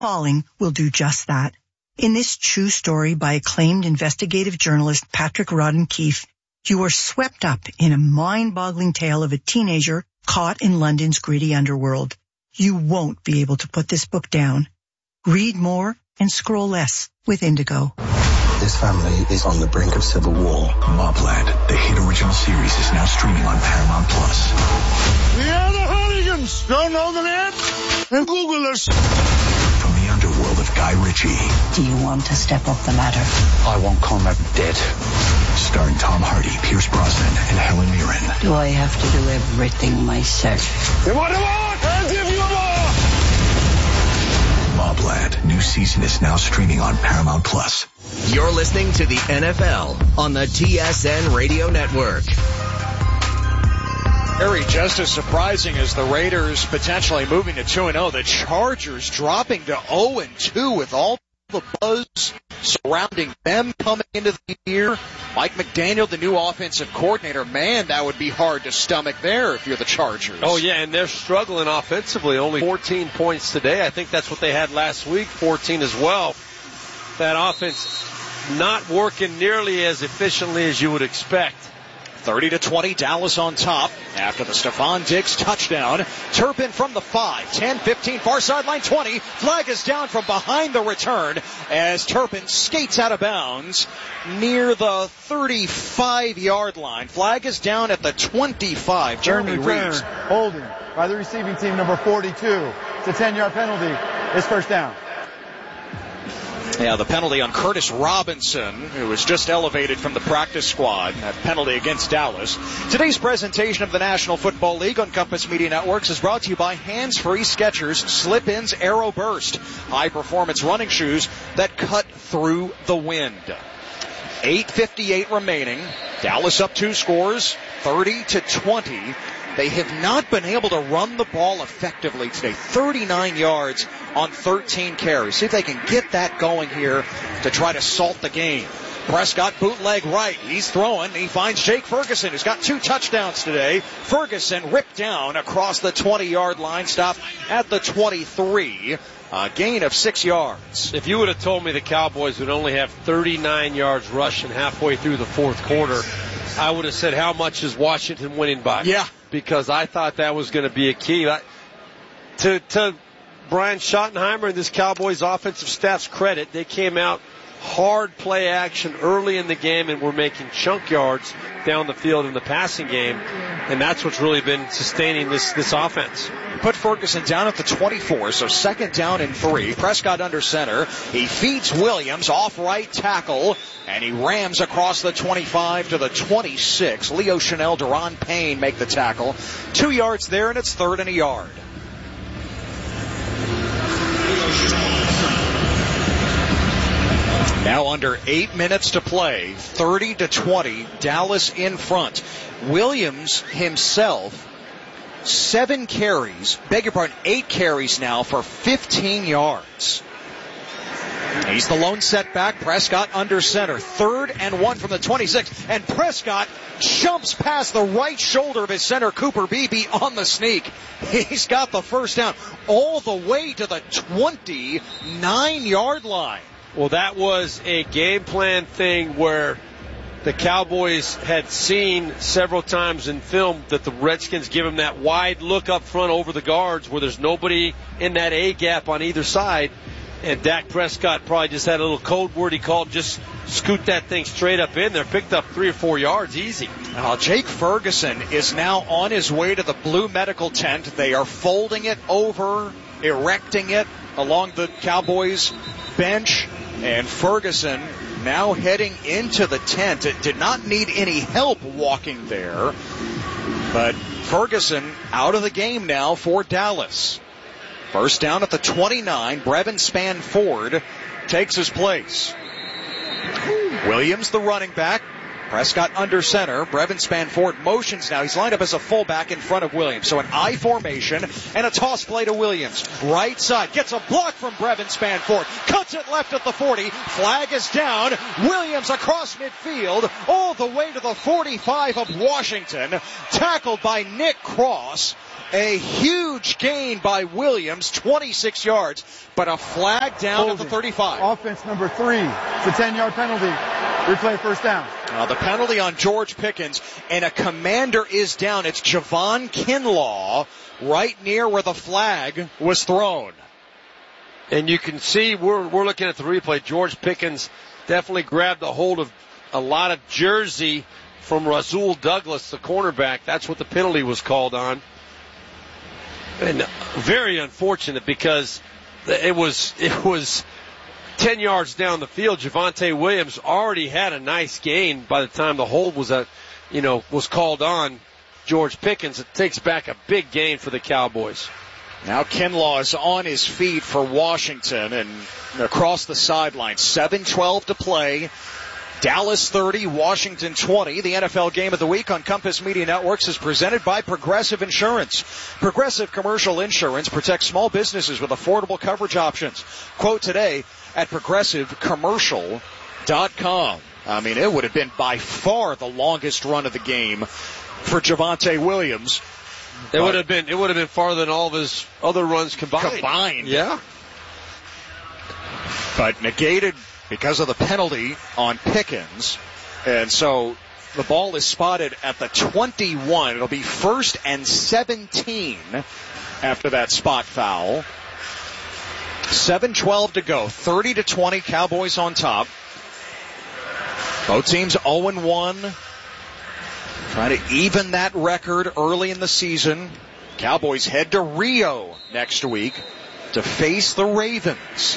Falling will do just that. In this true story by acclaimed investigative journalist Patrick Rodden-Keefe, you are swept up in a mind-boggling tale of a teenager caught in London's gritty underworld. You won't be able to put this book down. Read more and scroll less with Indigo. This family is on the brink of civil war. Mobland, the hit original series, is now streaming on Paramount+. We are the hooligans. Don't know the net? And Google us. From the underworld of Guy Ritchie. Do you want to step up the ladder? I want Conrad dead. Starring Tom Hardy, Pierce Brosnan, and Helen Mirren. Do I have to do everything myself? You want more? I'll give you more. Mobland, new season is now streaming on Paramount+. You're listening to the NFL on the TSN Radio Network. Harry, just as surprising as the Raiders potentially moving to 2-0, the Chargers dropping to 0-2 with all the buzz surrounding them coming into the year. Mike McDaniel, the new offensive coordinator, man, that would be hard to stomach there if you're the Chargers. Oh, yeah, and they're struggling offensively. Only 14 points today. I think that's what they had last week, 14 as well. That offense not working nearly as efficiently as you would expect. 30-20, Dallas on top after the Stephon Diggs touchdown. Turpin from the 5, 10, 15, far sideline 20. Flag is down from behind the return as Turpin skates out of bounds near the 35-yard line. Flag is down at the 25. Jeremy Reeves. Holding by the receiving team, number 42. It's a 10-yard penalty. It's first down. Yeah, the penalty on Curtis Robinson, who was just elevated from the practice squad. That penalty against Dallas. Today's presentation of the National Football League on Compass Media Networks is brought to you by Hands-Free Skechers Slip-Ins Aero Burst. High-performance running shoes that cut through the wind. 8:58 remaining. Dallas up 2 scores, 30-20. They have not been able to run the ball effectively today. 39 yards on 13 carries. See if they can get that going here to try to salt the game. Prescott bootleg right. He's throwing. He finds Jake Ferguson, who's got 2 touchdowns today. Ferguson ripped down across the 20-yard line, stopped at the 23. A gain of 6 yards. If you would have told me the Cowboys would only have 39 yards rushing halfway through the fourth quarter, I would have said, how much is Washington winning by? Yeah. Because I thought that was going to be a key. To Brian Schottenheimer and this Cowboys offensive staff's credit, they came out hard play action early in the game and were making chunk yards down the field in the passing game, and that's what's really been sustaining this offense. Put Ferguson down at the 24, so second down and 3. Prescott under center. He feeds Williams off right tackle, and he rams across the 25 to the 26. Leo Chanel, Deron Payne make the tackle. 2 yards there, and it's 3rd and a yard. Now under 8 minutes to play, 30-20, Dallas in front. Williams himself, 8 carries now for 15 yards. He's the lone setback. Prescott under center. 3rd and 1 from the 26. And Prescott jumps past the right shoulder of his center, Cooper Beebe, on the sneak. He's got the first down all the way to the 29-yard line. Well, that was a game plan thing where the Cowboys had seen several times in film that the Redskins give them that wide look up front over the guards where there's nobody in that A gap on either side. And Dak Prescott probably just had a little code word he called, just scoot that thing straight up in there, picked up 3 or 4 yards easy. Jake Ferguson is now on his way to the blue medical tent. They are folding it over, erecting it along the Cowboys bench. And Ferguson now heading into the tent. It did not need any help walking there. But Ferguson out of the game now for Dallas. First down at the 29. Brevin Spann-Ford takes his place. Williams, the running back. Prescott under center. Brevin Spann-Ford motions now. He's lined up as a fullback in front of Williams. So an I formation and a toss play to Williams. Right side. Gets a block from Brevin Spann-Ford. Cuts it left at the 40. Flag is down. Williams across midfield all the way to the 45 of Washington. Tackled by Nick Cross A huge gain by Williams, 26 yards, but a flag down at the 35. Offense number 3. It's a 10-yard penalty. Replay first down. The penalty on George Pickens, and a commander is down. It's Javon Kinlaw right near where the flag was thrown. And you can see, we're looking at the replay, George Pickens definitely grabbed a hold of a lot of jersey from Rasul Douglas, the cornerback. That's what the penalty was called on. And very unfortunate because it was 10 yards down the field. Javonte Williams already had a nice gain by the time the hold was called on George Pickens. It takes back a big gain for the Cowboys. Now Kinlaw is on his feet for Washington and across the sideline. 7:12 to play. Dallas 30, Washington 20. The NFL Game of the Week on Compass Media Networks is presented by Progressive Insurance. Progressive Commercial Insurance protects small businesses with affordable coverage options. Quote today at progressivecommercial.com. I mean, it would have been by far the longest run of the game for Javonte Williams. It would have been farther than all of his other runs combined. Yeah. But negated because of the penalty on Pickens. And so the ball is spotted at the 21. It'll be 1st and 17 after that spot foul. 7:12 to go. 30-20, Cowboys on top. Both teams 0-1. Trying to even that record early in the season. Cowboys head to Rio next week to face the Ravens.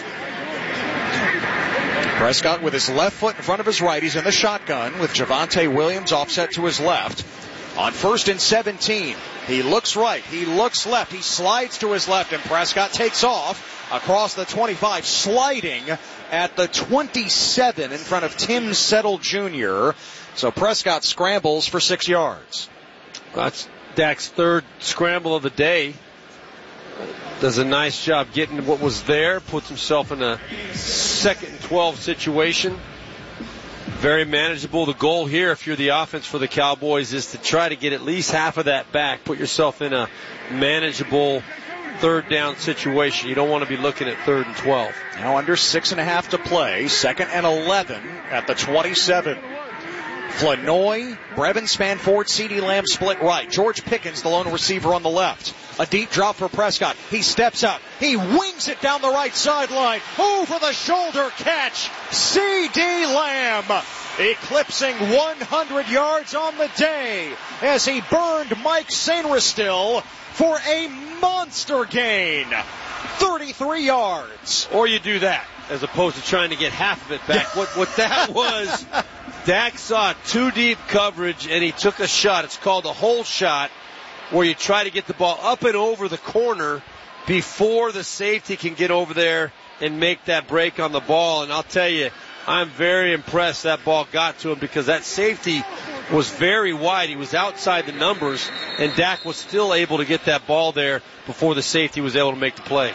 Prescott with his left foot in front of his right. He's in the shotgun with Javonte Williams offset to his left. On 1st and 17, he looks right, he looks left, he slides to his left, and Prescott takes off across the 25, sliding at the 27 in front of Tim Settle Jr. So Prescott scrambles for 6 yards. That's Dak's third scramble of the day. Does a nice job getting what was there, puts himself in a 2nd and 12 situation. Very manageable. The goal here, if you're the offense for the Cowboys, is to try to get at least half of that back. Put yourself in a manageable 3rd down situation. You don't want to be looking at 3rd and 12. Now under 6.5 to play. 2nd and 11 at the 27. Flanoy, Brevin Spanford, CeeDee Lamb split right. George Pickens, the lone receiver on the left. A deep drop for Prescott. He steps out. He wings it down the right sideline. Over the shoulder catch. CeeDee Lamb eclipsing 100 yards on the day as he burned Mike Sainristil for a monster gain. 33 yards. Or you do that as opposed to trying to get half of it back. What that was, Dak saw 2 deep coverage and he took a shot. It's called a hole shot, where you try to get the ball up and over the corner before the safety can get over there and make that break on the ball. And I'll tell you, I'm very impressed that ball got to him because that safety was very wide. He was outside the numbers, and Dak was still able to get that ball there before the safety was able to make the play.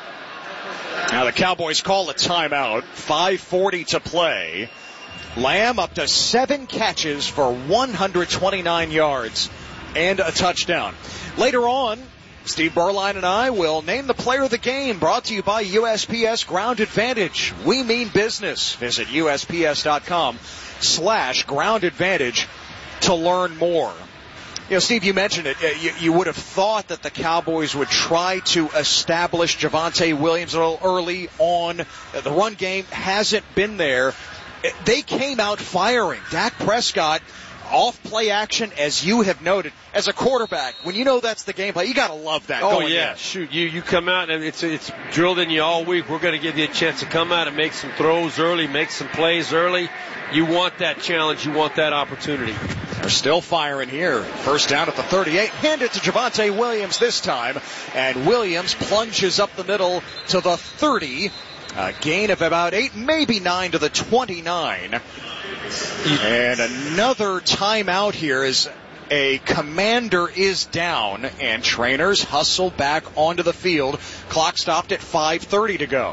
Now the Cowboys call a timeout. 5:40 to play. Lamb up to 7 catches for 129 yards and a touchdown. Later on, Steve Berline and I will name the player of the game, brought to you by USPS Ground Advantage. We mean business. Visit USPS.com/Ground Advantage to learn more. You know, Steve, you mentioned it. You would have thought that the Cowboys would try to establish Javonte Williams a little early on. The run game hasn't been there. They came out firing. Dak Prescott, off play action, as you have noted. As a quarterback, when you know that's the game play, you got to love that. Oh, yeah. Shoot, you come out, and it's drilled in you all week. We're going to give you a chance to come out and make some throws early, make some plays early. You want that challenge. You want that opportunity. They're still firing here. First down at the 38. Hand it to Javonte Williams this time. And Williams plunges up the middle to the 30. A gain of about 8, maybe 9 to the 29. And another timeout here as a commander is down and trainers hustle back onto the field. Clock stopped at 5:30 to go.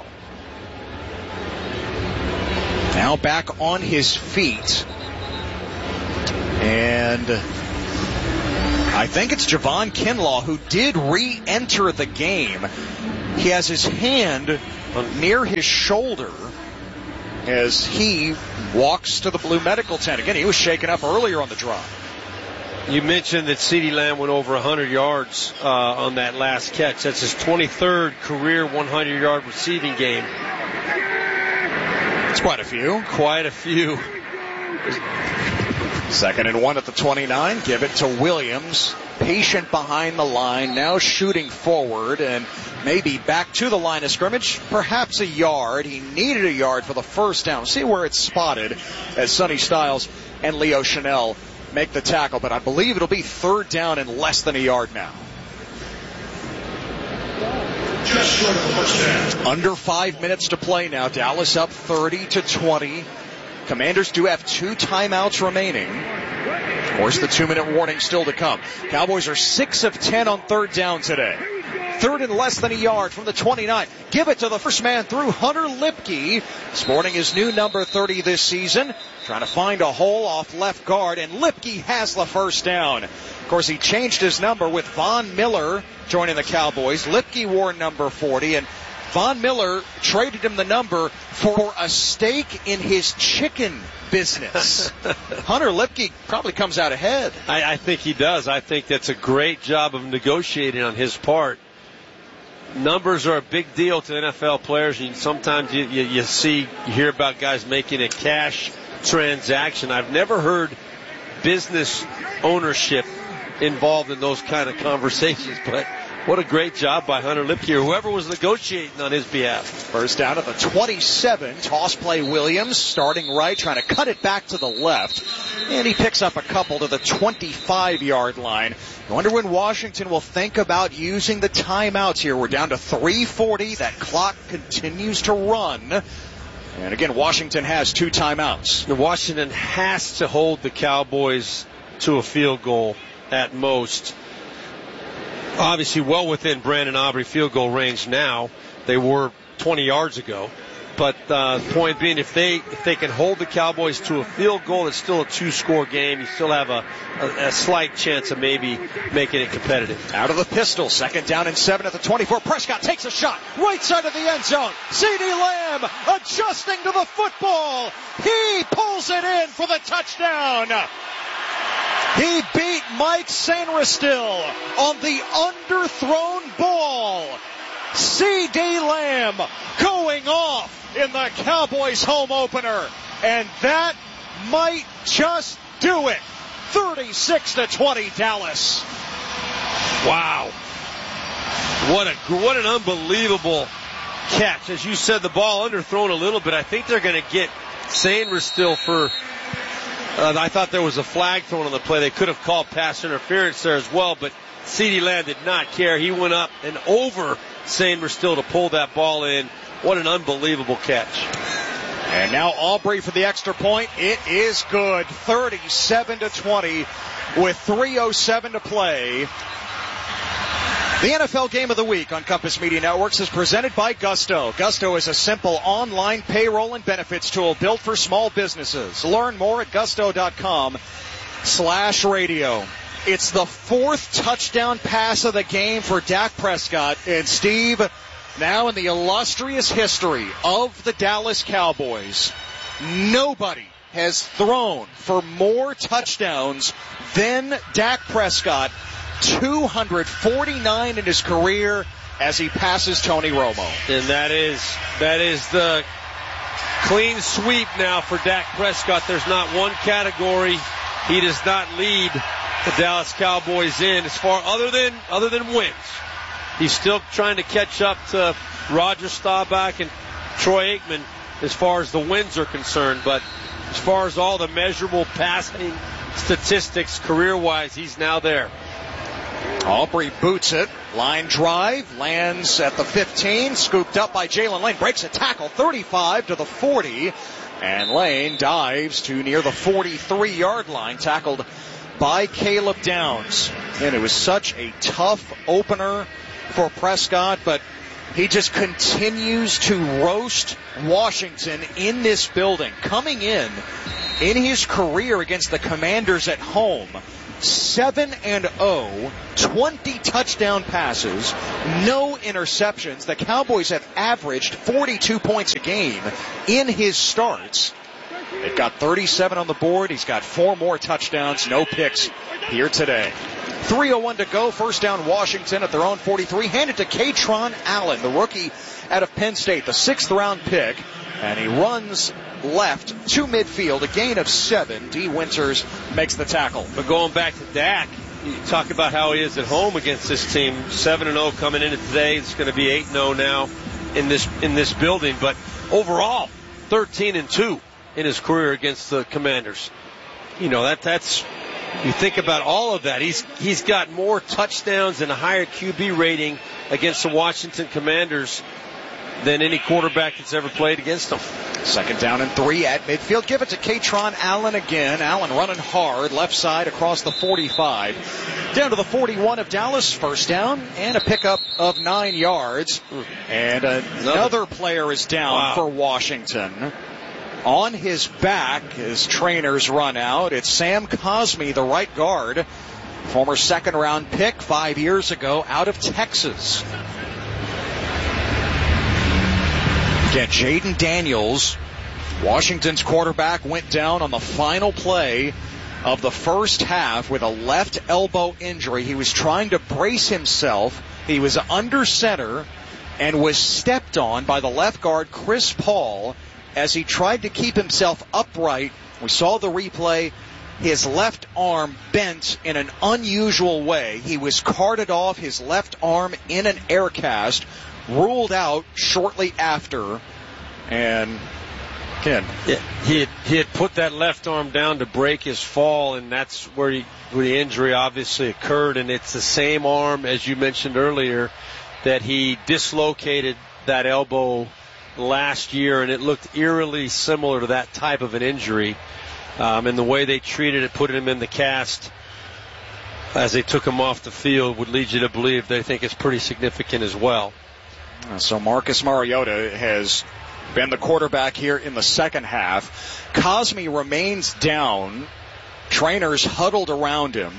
Now back on his feet. And I think it's Javon Kinlaw who did re-enter the game. He has his hand near his shoulder as he walks to the blue medical tent. Again, he was shaken up earlier on the drive. You mentioned that CeeDee Lamb went over 100 yards on that last catch. That's his 23rd career 100-yard receiving game. It's quite a few. Quite a few. 2nd and 1 at the 29. Give it to Williams. Patient behind the line. Now shooting forward and maybe back to the line of scrimmage. Perhaps a yard. He needed a yard for the first down. See where it's spotted as Sonny Styles and Leo Chanel make the tackle. But I believe it'll be 3rd down and less than a yard now. Just short of a first down. Under 5 minutes to play now. Dallas up 30-20. Commanders do have 2 timeouts remaining. Of course, the 2-minute warning still to come. Cowboys are 6 of 10 on 3rd down today. 3rd and less than a yard from the 29. Give it to the first man through, Hunter Lipke, sporting his new number 30 this season. Trying to find a hole off left guard, and Lipke has the first down. Of course, he changed his number with Von Miller joining the Cowboys. Lipke wore number 40, and Von Miller traded him the number for a stake in his chicken business. Hunter Lipke probably comes out ahead. I think he does. I think that's a great job of negotiating on his part. Numbers are a big deal to NFL players, and sometimes you hear about guys making a cash transaction. I've never heard business ownership involved in those kind of conversations, but what a great job by Hunter Lipke, or whoever was negotiating on his behalf. First down at the 27. Toss play Williams, starting right, trying to cut it back to the left. And he picks up a couple to the 25-yard line. I wonder when Washington will think about using the timeouts here. We're down to 3:40. That clock continues to run. And again, Washington has 2 timeouts. Washington has to hold the Cowboys to a field goal at most. Obviously well within Brandon Aubrey field goal range now. They were 20 yards ago. But the point being, if they can hold the Cowboys to a field goal, it's still a 2-score game. You still have a slight chance of maybe making it competitive. Out of the pistol, 2nd down and 7 at the 24. Prescott takes a shot, right side of the end zone. CeeDee Lamb adjusting to the football. He pulls it in for the touchdown. He beat Mike Sainristil on the underthrown ball. CeeDee Lamb going off in the Cowboys home opener. And that might just do it. 36-20 Dallas. Wow. What an unbelievable catch. As you said, the ball underthrown a little bit. I think they're going to get Sainristil for... I thought there was a flag thrown on the play. They could have called pass interference there as well, but CeeDee Lamb did not care. He went up and over Sainristil to pull that ball in. What an unbelievable catch. And now Aubrey for the extra point. It is good. 37-20 with 3:07 to play. The NFL Game of the Week on Compass Media Networks is presented by Gusto. Gusto is a simple online payroll and benefits tool built for small businesses. Learn more at gusto.com/radio. It's the 4th touchdown pass of the game for Dak Prescott. And Steve, now in the illustrious history of the Dallas Cowboys, nobody has thrown for more touchdowns than Dak Prescott. 249 in his career as he passes Tony Romo. And that is the clean sweep now for Dak Prescott. There's not one category he does not lead the Dallas Cowboys in as far other than wins. He's still trying to catch up to Roger Staubach and Troy Aikman as far as the wins are concerned, but as far as all the measurable passing statistics career-wise, he's now there. Aubrey boots it. Line drive. Lands at the 15. Scooped up by Jalen Lane. Breaks a tackle. 35 to the 40. And Lane dives to near the 43-yard line. Tackled by Caleb Downs. And it was such a tough opener for Prescott, but he just continues to roast Washington in this building. Coming in his career against the Commanders at home, 7-0, 20 touchdown passes, no interceptions. The Cowboys have averaged 42 points a game in his starts. They've got 37 on the board. He's got 4 more touchdowns, no picks here today. 3:01 to go. First down, Washington at their own 43. Handed to Katron Allen, the rookie out of Penn State, the 6th-round pick. And he runs left to midfield, a gain of 7. D. Winters makes the tackle. But going back to Dak, you talk about how he is at home against this team. 7-0 coming into today. It's going to be 8-0 now in this building. But overall, 13-2 in his career against the Commanders. You know, that's you think about all of that. He's got more touchdowns and a higher QB rating against the Washington Commanders than any quarterback that's ever played against them. 2nd down and 3 at midfield. Give it to Katron Allen again. Allen running hard, left side across the 45. Down to the 41 of Dallas. First down and a pickup of 9 yards. And another player is down for Washington. On his back, his trainers run out. It's Sam Cosmi, the right guard. Former 2nd-round pick 5 years ago out of Texas. Again, Jaden Daniels, Washington's quarterback, went down on the final play of the first half with a left elbow injury. He was trying to brace himself. He was under center and was stepped on by the left guard, Chris Paul, as he tried to keep himself upright. We saw the replay. His left arm bent in an unusual way. He was carted off, his left arm in an air cast, ruled out shortly after. And again, he had put that left arm down to break his fall, and that's where the injury obviously occurred. And it's the same arm, as you mentioned earlier, that he dislocated that elbow last year, and it looked eerily similar to that type of an injury. And the way they treated it, putting him in the cast as they took him off the field, would lead you to believe they think it's pretty significant as well. So Marcus Mariota has been the quarterback here in the second half. Cosmi remains down. Trainers huddled around him.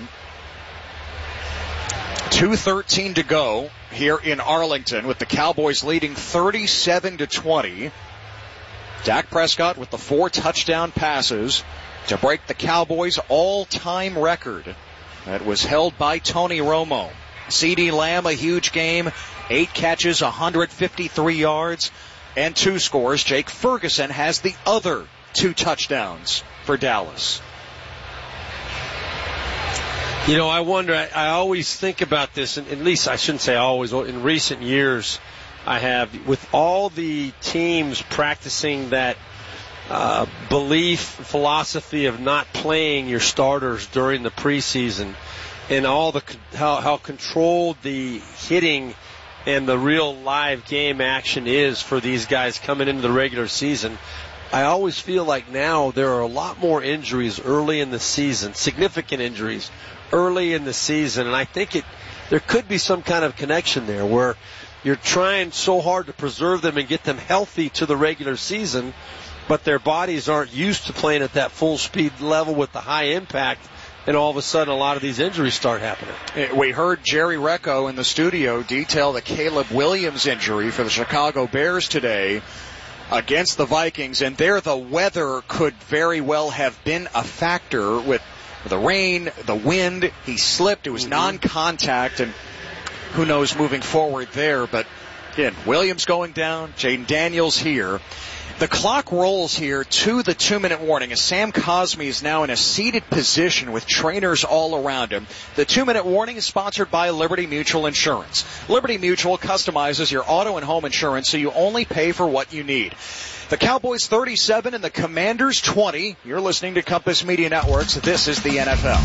2:13 to go here in Arlington, with the Cowboys leading 37-20. Dak Prescott with the 4 touchdown passes to break the Cowboys' all-time record that was held by Tony Romo. CeeDee Lamb, a huge game, 8 catches, 153 yards, and 2 scores. Jake Ferguson has the other 2 touchdowns for Dallas. You know, I wonder, I always think about this, and at least I shouldn't say always, in recent years I have, with all the teams practicing that belief, philosophy of not playing your starters during the preseason, and all the how controlled the hitting and the real live game action is for these guys coming into the regular season. I always feel like now there are a lot more injuries early in the season, significant injuries early in the season, and I think there could be some kind of connection there where you're trying so hard to preserve them and get them healthy to the regular season, but their bodies aren't used to playing at that full speed level with the high impact, and all of a sudden a lot of these injuries start happening. We heard Jerry Recco in the studio detail the Caleb Williams injury for the Chicago Bears today against the Vikings, and there the weather could very well have been a factor with the rain, the wind. He slipped. It was non-contact, and who knows moving forward there. But again, Williams going down, Jaden Daniels here. The clock rolls here to the 2-minute warning as Sam Cosmi is now in a seated position with trainers all around him. The 2-minute warning is sponsored by Liberty Mutual Insurance. Liberty Mutual customizes your auto and home insurance so you only pay for what you need. The Cowboys 37 and the Commanders 20. You're listening to Compass Media Networks. This is the NFL.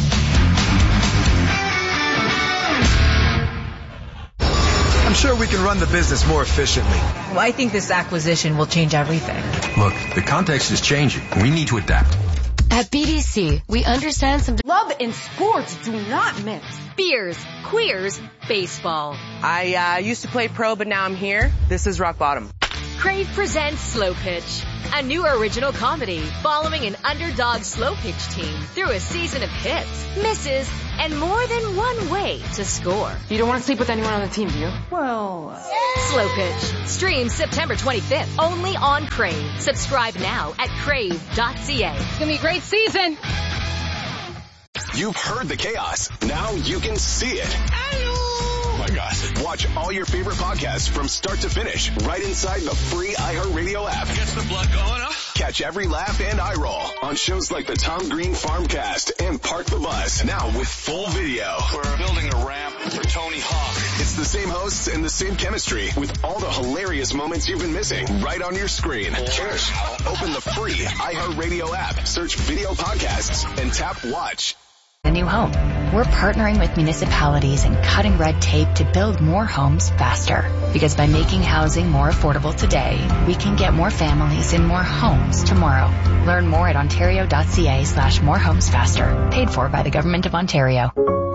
I'm sure we can run the business more efficiently. Well, I think this acquisition will change everything. Look, the context is changing. We need to adapt. At BDC, we understand some love and sports do not mix. Beers, queers, baseball. I used to play pro, but now I'm here. This is rock bottom. Crave presents Slow Pitch, a new original comedy following an underdog slow pitch team through a season of hits, misses, and more than one way to score. You don't want to sleep with anyone on the team, do you? Well... Slow Pitch. Streams September 25th, only on Crave. Subscribe now at crave.ca. It's going to be a great season. You've heard the chaos. Now you can see it. Oh my gosh. Watch all your favorite podcasts from start to finish right inside the free iHeartRadio app. Gets the blood going, huh? Catch every laugh and eye roll on shows like the Tom Green Farmcast and Park the Bus. Now with full video. We're building a ramp for Tony Hawk. It's the same hosts and the same chemistry with all the hilarious moments you've been missing right on your screen. Cheers. Open the free iHeartRadio app, search video podcasts, and tap watch. A new home. We're partnering with municipalities and cutting red tape to build more homes faster. Because by making housing more affordable today, we can get more families in more homes tomorrow. Learn more at ontario.ca/morehomesfaster. Paid for by the Government of Ontario.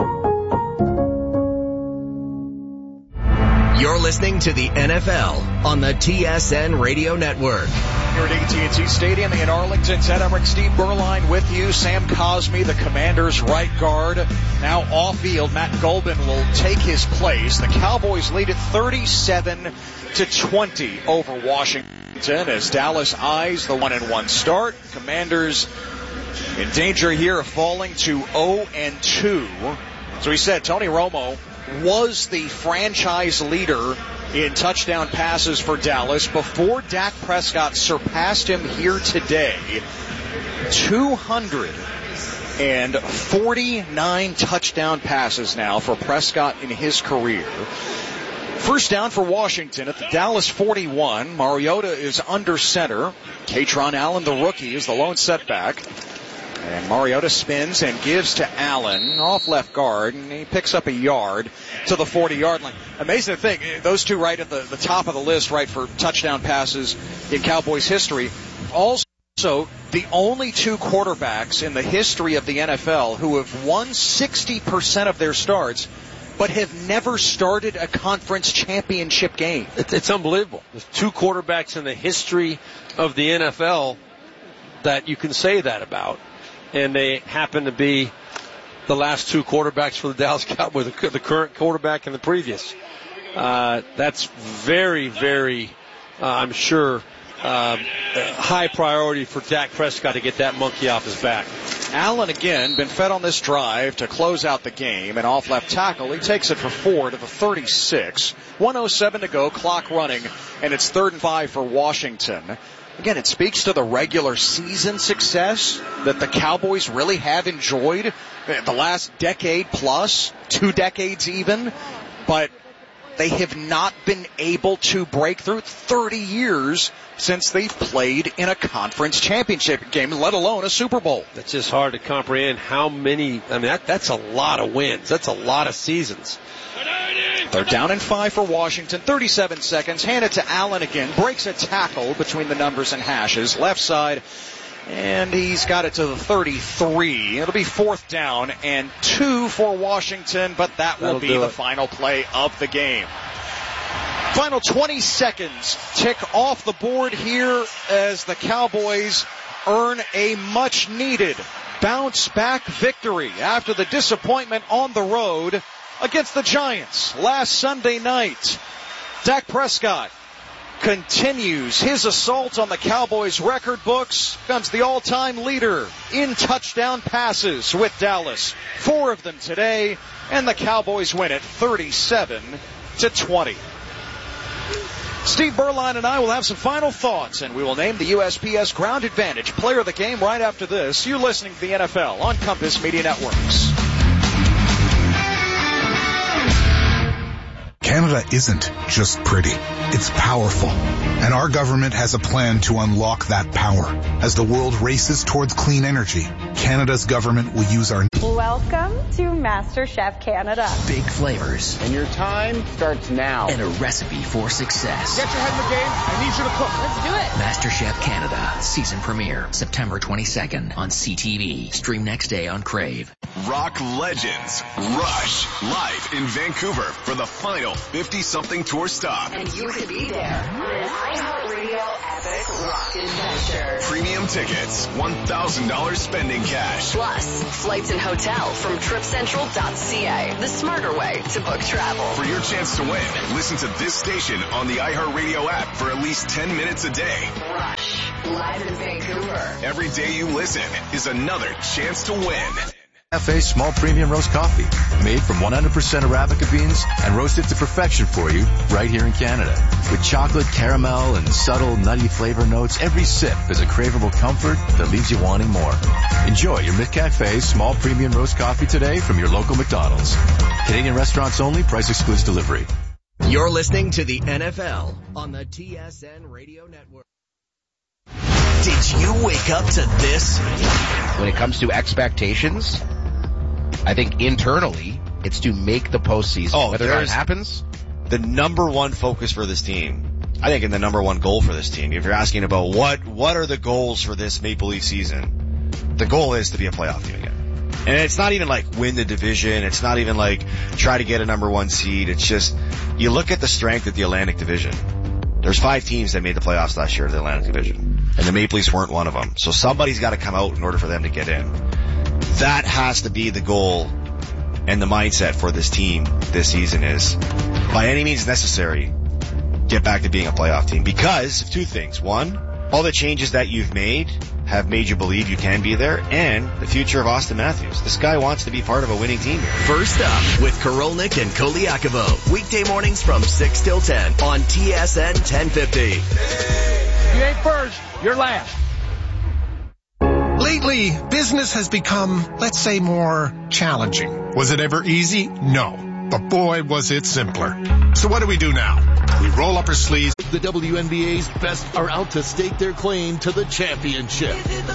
You're listening to the NFL on the TSN Radio Network. Here at AT&T Stadium in Arlington, Ted Emmerich, Steve Berline with you. Sam Cosme, the Commanders' right guard. Now off field, Matt Gulbin will take his place. The Cowboys lead it 37-20 over Washington as Dallas eyes the 1-1 start. Commanders in danger here of falling to 0-2. So he said Tony Romo was the franchise leader in touchdown passes for Dallas before Dak Prescott surpassed him here today. 249 touchdown passes now for Prescott in his career. First down for Washington at the Dallas 41. Mariota is under center. Katron Allen, the rookie, is the lone setback. And Mariota spins and gives to Allen off left guard, and he picks up a yard to the 40-yard line. Amazing to think, those two right at the top of the list, right, for touchdown passes in Cowboys history. Also, the only two quarterbacks in the history of the NFL who have won 60% of their starts, but have never started a conference championship game. It's unbelievable. There's two quarterbacks in the history of the NFL that you can say that about. And they happen to be the last two quarterbacks for the Dallas Cowboys, the current quarterback and the previous. That's very, very, I'm sure, high priority for Dak Prescott to get that monkey off his back. Allen, again, been fed on this drive to close out the game. And off left tackle, he takes it for 4 to the 36. 1:07 to go, clock running, and it's 3rd and 5 for Washington. Again, it speaks to the regular season success that the Cowboys really have enjoyed the last decade plus, 2 decades even, but they have not been able to break through. 30 years since they've played in a conference championship game, let alone a Super Bowl. It's just hard to comprehend how many. I mean, that's a lot of wins. That's a lot of seasons. They're down in 5 for Washington. 37 seconds. Hand it to Allen again. Breaks a tackle between the numbers and hashes. Left side. And he's got it to the 33. It'll be 4th down and 2 for Washington, but that'll be the final play of the game. Final 20 seconds tick off the board here as the Cowboys earn a much-needed bounce-back victory after the disappointment on the road against the Giants last Sunday night. Dak Prescott continues his assault on the Cowboys record books, becomes the all-time leader in touchdown passes with Dallas. 4 of them today, and the Cowboys win it 37-20. Steve Berline and I will have some final thoughts, and we will name the USPS Ground Advantage Player of the Game right after this. You're listening to the NFL on Compass Media Networks. Canada isn't just pretty, it's powerful. And our government has a plan to unlock that power as the world races towards clean energy Canada's government will use our... Welcome to MasterChef Canada. Big flavors. And your time starts now. And a recipe for success. Get your head in the game. I need you to cook. Let's do it. MasterChef Canada. Season premiere. September 22nd on CTV. Stream next day on Crave. Rock legends. Rush. Live in Vancouver for the final 50-something tour stop. And you could be there on an iHeartRadio epic rock adventure. Premium tickets. $1,000 spending cash. Plus, flights and hotel from TripCentral.ca. The smarter way to book travel. For your chance to win, listen to this station on the iHeartRadio app for at least 10 minutes a day. Rush. Live in Vancouver. Every day you listen is another chance to win. Cafe Small Premium Roast Coffee, made from 100% Arabica beans and roasted to perfection for you right here in Canada. With chocolate, caramel, and subtle nutty flavor notes, every sip is a craveable comfort that leaves you wanting more. Enjoy your McCafe Small Premium Roast Coffee today from your local McDonald's. Canadian restaurants only, price excludes delivery. You're listening to the NFL on the TSN Radio Network. Did you wake up to this? When it comes to expectations, I think internally, it's to make the postseason. Whether that happens, the number one focus for this team, I think, and the number one goal for this team. If you're asking about what are the goals for this Maple Leaf season, the goal is to be a playoff team again. And it's not even like win the division. It's not even like try to get a number one seed. It's just, you look at the strength of the Atlantic Division. There's 5 teams that made the playoffs last year in the Atlantic Division, and the Maple Leafs weren't one of them. So somebody's got to come out in order for them to get in. That has to be the goal and the mindset for this team this season is, by any means necessary, get back to being a playoff team. Because of 2 things. 1, all the changes that you've made have made you believe you can be there, and the future of Austin Matthews. This guy wants to be part of a winning team here. First up with Korolnik and Koliakovo. Weekday mornings from 6 till 10 on TSN 1050. You ain't first, you're last. Lately, business has become, let's say, more challenging. Was it ever easy? No. But boy, was it simpler. So what do we do now? We roll up our sleeves. The WNBA's best are out to stake their claim to the championship.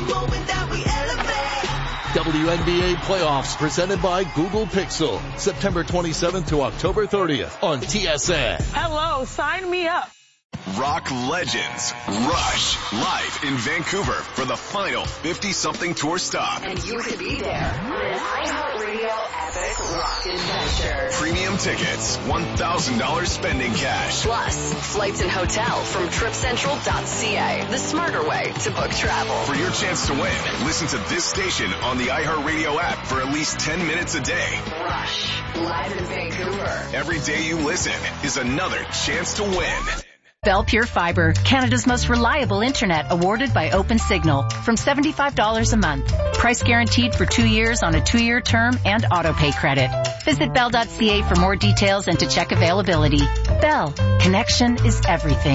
WNBA playoffs presented by Google Pixel. September 27th to October 30th on TSN. Hello, sign me up. Rock legends. Rush. Live in Vancouver for the final 50-something tour stop. And you could be there on an iHeartRadio epic rock adventure. Premium tickets. $1,000 spending cash. Plus, flights and hotel from TripCentral.ca. The smarter way to book travel. For your chance to win, listen to this station on the iHeartRadio app for at least 10 minutes a day. Rush. Live in Vancouver. Every day you listen is another chance to win. Bell Pure Fiber, Canada's most reliable internet, awarded by OpenSignal, from $75 a month. Price guaranteed for 2 years on a 2-year term and auto-pay credit. Visit Bell.ca for more details and to check availability. Bell, connection is everything.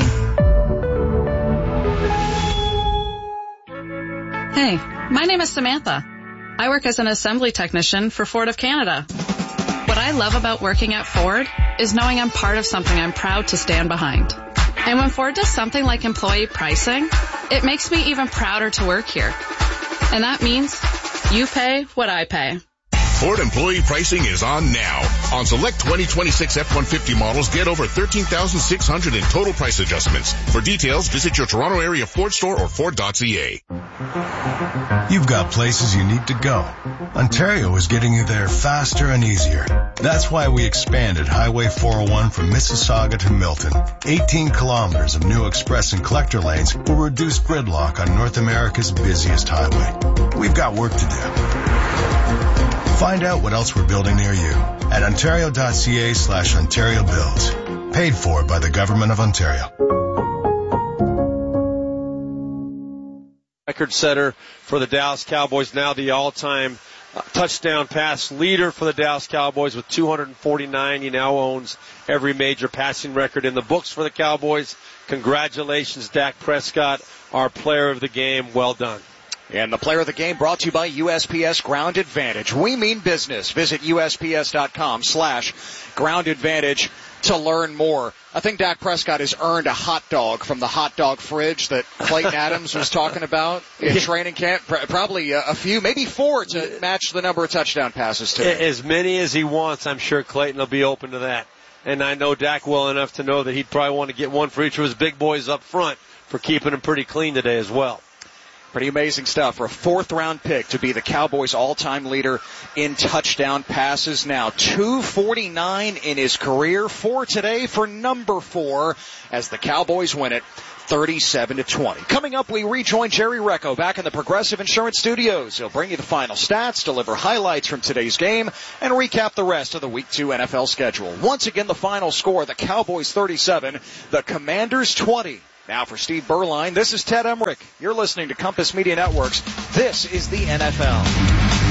Hey, my name is Samantha. I work as an assembly technician for Ford of Canada. What I love about working at Ford is knowing I'm part of something I'm proud to stand behind. And when Ford does something like employee pricing, it makes me even prouder to work here. And that means you pay what I pay. Ford employee pricing is on now. On select 2026 F-150 models, get over $13,600 in total price adjustments. For details, visit your Toronto area Ford store or Ford.ca. You've got places you need to go. Ontario is getting you there faster and easier. That's why we expanded Highway 401 from Mississauga to Milton. 18 kilometers of new express and collector lanes will reduce gridlock on North America's busiest highway. We've got work to do. Find out what else we're building near you at ontario.ca/Ontario Builds. Paid for by the Government of Ontario. Record setter for the Dallas Cowboys, now the all-time touchdown pass leader for the Dallas Cowboys with 249. He now owns every major passing record in the books for the Cowboys. Congratulations, Dak Prescott, our player of the game. Well done. And the player of the game brought to you by USPS Ground Advantage. We mean business. Visit USPS.com/Ground Advantage to learn more. I think Dak Prescott has earned a hot dog from the hot dog fridge that Clayton Adams was talking about in training camp. Probably a few, maybe 4 to match the number of touchdown passes today. As many as he wants, I'm sure Clayton will be open to that. And I know Dak well enough to know that he'd probably want to get one for each of his big boys up front for keeping him pretty clean today as well. Pretty amazing stuff for a 4th-round pick to be the Cowboys' all-time leader in touchdown passes now. 249 in his career. 4 today for number 4 as the Cowboys win it 37-20. Coming up, we rejoin Jerry Recco back in the Progressive Insurance Studios. He'll bring you the final stats, deliver highlights from today's game, and recap the rest of the Week 2 NFL schedule. Once again, the final score, the Cowboys 37, the Commanders 20. Now for Steve Berline, this is Ted Emmerich. You're listening to Compass Media Networks. This is the NFL.